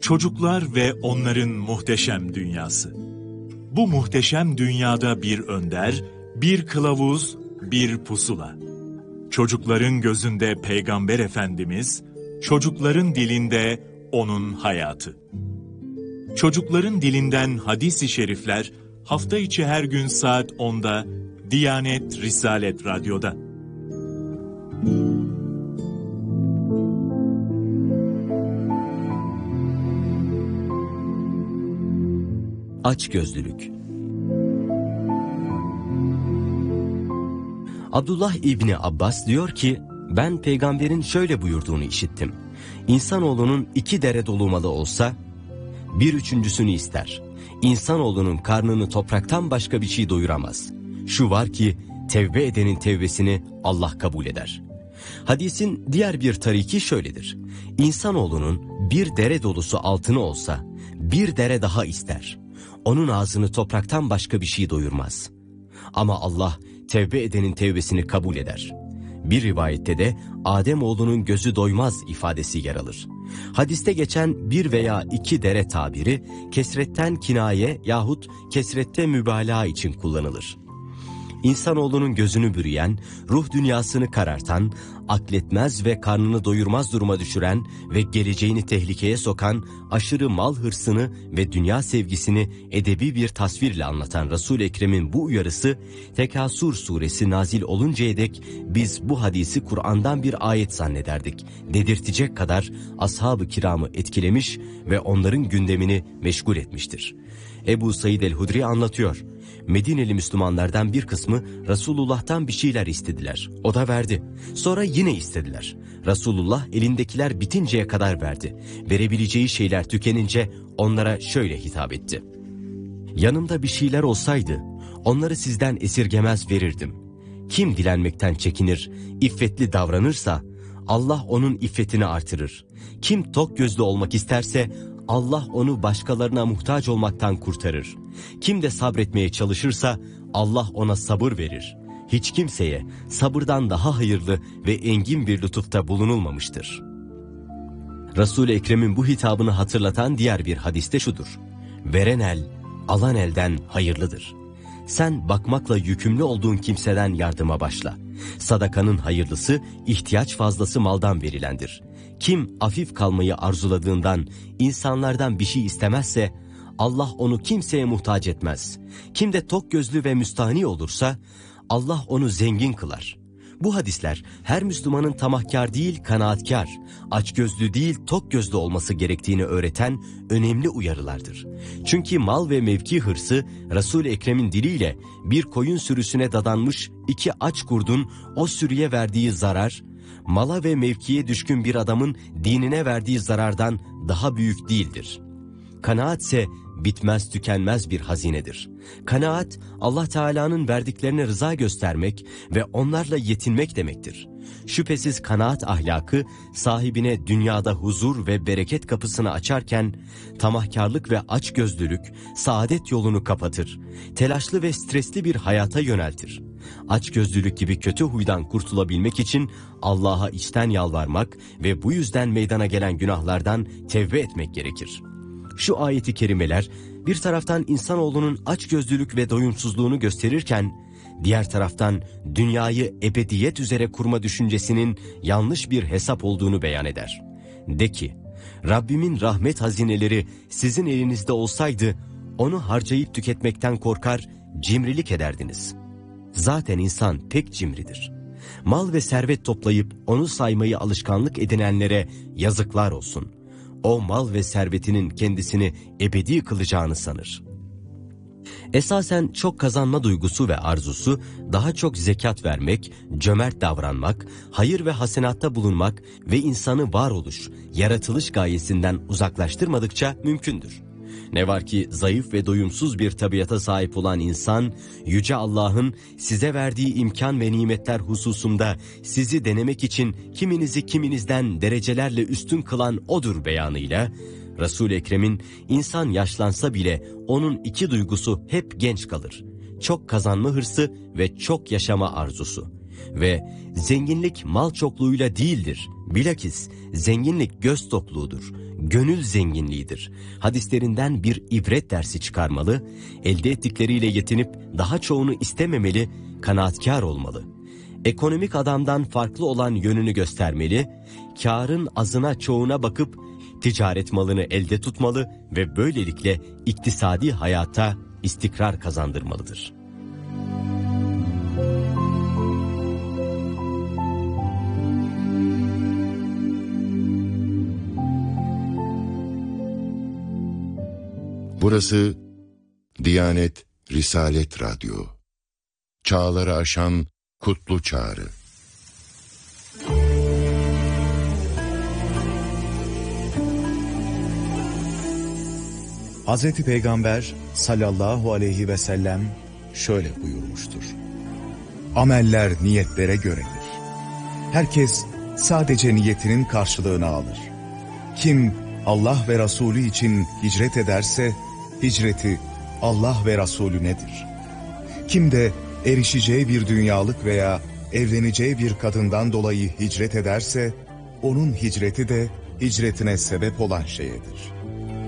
Çocuklar ve onların muhteşem dünyası. Bu muhteşem dünyada bir önder, bir kılavuz, bir pusula. Çocukların gözünde Peygamber Efendimiz, çocukların dilinde onun hayatı. Çocukların dilinden hadis-i şerifler hafta içi her gün saat 10'da Diyanet Risalet Radyo'da. Açgözlülük. Abdullah İbni Abbas diyor ki, ben peygamberin şöyle buyurduğunu işittim. İnsanoğlunun 2 dere dolu malı olsa, 1/3'sünü ister. İnsanoğlunun karnını topraktan başka bir şey doyuramaz. Şu var ki, tevbe edenin tevbesini Allah kabul eder. Hadisin diğer bir tariki şöyledir. İnsanoğlunun 1 dere dolusu altını olsa, 1 dere daha ister. Onun ağzını topraktan başka bir şey doyurmaz. Ama Allah tevbe edenin tevbesini kabul eder. Bir rivayette de Ademoğlunun gözü doymaz ifadesi yer alır. Hadiste geçen 1 veya 2 dere tabiri kesretten kinaye yahut kesrette mübalağa için kullanılır. İnsanoğlunun gözünü bürüyen, ruh dünyasını karartan, akletmez ve karnını doyurmaz duruma düşüren ve geleceğini tehlikeye sokan aşırı mal hırsını ve dünya sevgisini edebi bir tasvirle anlatan Resul-i Ekrem'in bu uyarısı, Tekasur suresi nazil oluncaya dek biz bu hadisi Kur'an'dan bir ayet zannederdik dedirtecek kadar ashab-ı kiramı etkilemiş ve onların gündemini meşgul etmiştir. Ebu Said el-Hudri anlatıyor. Medineli Müslümanlardan bir kısmı Resulullah'tan bir şeyler istediler. O da verdi. Sonra yine istediler. Resulullah elindekiler bitinceye kadar verdi. Verebileceği şeyler tükenince onlara şöyle hitap etti. Yanımda bir şeyler olsaydı onları sizden esirgemez verirdim. Kim dilenmekten çekinir, iffetli davranırsa Allah onun iffetini artırır. Kim tok gözlü olmak isterse Allah onu başkalarına muhtaç olmaktan kurtarır. Kim de sabretmeye çalışırsa Allah ona sabır verir. Hiç kimseye sabırdan daha hayırlı ve engin bir lütufta bulunulmamıştır. Resul-i Ekrem'in bu hitabını hatırlatan diğer bir hadiste şudur. Veren el, alan elden hayırlıdır. Sen bakmakla yükümlü olduğun kimseden yardıma başla. Sadakanın hayırlısı, ihtiyaç fazlası maldan verilendir. Kim afif kalmayı arzuladığından, insanlardan bir şey istemezse, Allah onu kimseye muhtaç etmez. Kim de tok gözlü ve müstahni olursa, Allah onu zengin kılar. Bu hadisler her Müslümanın tamahkar değil kanaatkar, açgözlü değil tok gözlü olması gerektiğini öğreten önemli uyarılardır. Çünkü mal ve mevki hırsı Resul-i Ekrem'in diliyle bir koyun sürüsüne dadanmış 2 aç kurdun o sürüye verdiği zarar, mala ve mevkiye düşkün bir adamın dinine verdiği zarardan daha büyük değildir. Kanaatse bitmez tükenmez bir hazinedir. Kanaat, Allah Teala'nın verdiklerine rıza göstermek ve onlarla yetinmek demektir. Şüphesiz kanaat ahlakı sahibine dünyada huzur ve bereket kapısını açarken, tamahkarlık ve açgözlülük saadet yolunu kapatır. Telaşlı ve stresli bir hayata yöneltir. Açgözlülük gibi kötü huydan kurtulabilmek için Allah'a içten yalvarmak ve bu yüzden meydana gelen günahlardan tevbe etmek gerekir. Şu ayeti kerimeler bir taraftan insanoğlunun açgözlülük ve doyumsuzluğunu gösterirken, diğer taraftan dünyayı ebediyet üzere kurma düşüncesinin yanlış bir hesap olduğunu beyan eder. De ki, Rabbimin rahmet hazineleri sizin elinizde olsaydı, onu harcayıp tüketmekten korkar, cimrilik ederdiniz. Zaten insan pek cimridir. Mal ve servet toplayıp onu saymayı alışkanlık edinenlere yazıklar olsun. O mal ve servetinin kendisini ebedi kılacağını sanır. Esasen çok kazanma duygusu ve arzusu daha çok zekat vermek, cömert davranmak, hayır ve hasenatta bulunmak ve insanı varoluş, yaratılış gayesinden uzaklaştırmadıkça mümkündür. Ne var ki zayıf ve doyumsuz bir tabiata sahip olan insan, Yüce Allah'ın size verdiği imkan ve nimetler hususunda sizi denemek için kiminizi kiminizden derecelerle üstün kılan O'dur beyanıyla, Resul-i Ekrem'in insan yaşlansa bile onun 2 duygusu hep genç kalır. Çok kazanma hırsı ve çok yaşama arzusu. Ve zenginlik mal çokluğuyla değildir, Bilakis zenginlik göz tokluğudur, gönül zenginliğidir. Hadislerinden bir ibret dersi çıkarmalı, elde ettikleriyle yetinip daha çoğunu istememeli, kanaatkar olmalı. Ekonomik adamdan farklı olan yönünü göstermeli, kârın azına çoğuna bakıp ticaret malını elde tutmalı ve böylelikle iktisadi hayata istikrar kazandırmalıdır. Burası Diyanet Risalet Radyo. Çağları aşan kutlu çağrı. Hazreti Peygamber sallallahu aleyhi ve sellem şöyle buyurmuştur. Ameller niyetlere göredir. Herkes sadece niyetinin karşılığını alır. Kim Allah ve Resulü için hicret ederse, hicreti Allah ve Resulünedir. Kim de erişeceği bir dünyalık veya evleneceği bir kadından dolayı hicret ederse, onun hicreti de hicretine sebep olan şeyedir.